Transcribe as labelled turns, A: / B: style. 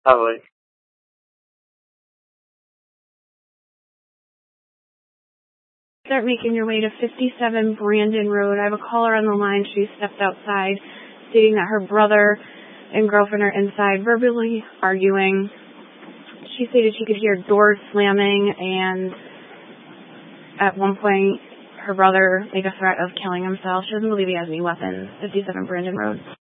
A: Probably.
B: Start making your way to 57 Brandon Road. I have a caller on the line. She stepped outside, stating that her brother and girlfriend are inside, verbally arguing. She stated she could hear doors slamming, and at one point, her brother made a threat of killing himself. She doesn't believe he has any weapons. 57 Brandon Road.